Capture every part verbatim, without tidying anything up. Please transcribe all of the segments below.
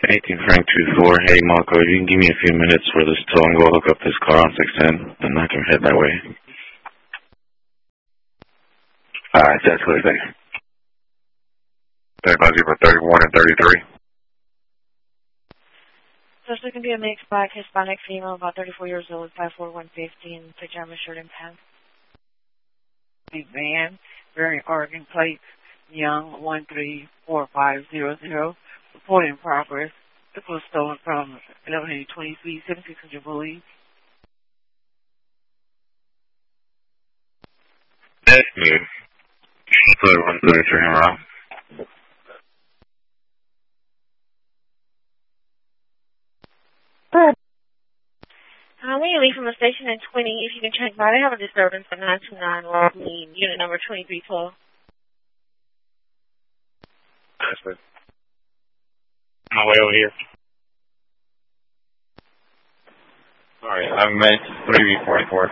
eighteen Frank two four. Hey, Marco, if you can give me a few minutes for this tow and go hook up this car on six ten, and I can head that way. Alright, that's what I think. thirty-five for thirty-one and thirty-three. So this can be a mixed black Hispanic female, about thirty-four years old, five four, one fifty, in pajama shirt and pants. Big van, wearing Oregon plates, young, one three four five zero zero. Report in progress. It was stolen from eleven twenty-three, seventy-six hundred Bully. That's me. Put one thirty-three in route. Uh, when you leave from the station in twenty, if you can check by, they have a disturbance at nine two nine Rockmead, unit number twenty-three twelve. That's good. On my way over here. Sorry, I meant three B forty-four.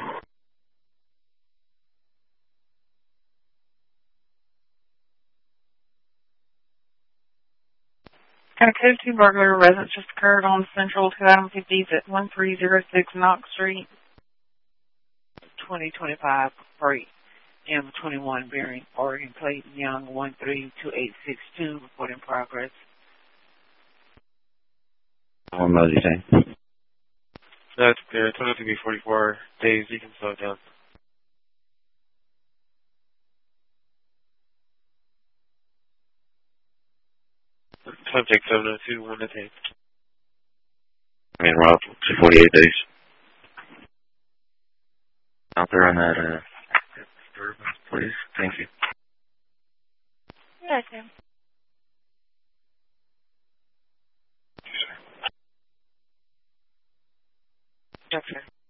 An activity burglary residence just occurred on Central two Adam fifties at one three zero six Knox Street. twenty twenty-five freight. M twenty-one bearing Oregon plate, young, one three two eight six two. Report in progress. What was you saying? That's clear. twenty-two B forty-four. Days, you can slow it down. Subject seven oh two, one detained. I mean, Rob, two forty-eight days. Out there on that, uh, disturbance, please. Thank you. Yes, ma'am. Yes, sir. Yes, sir.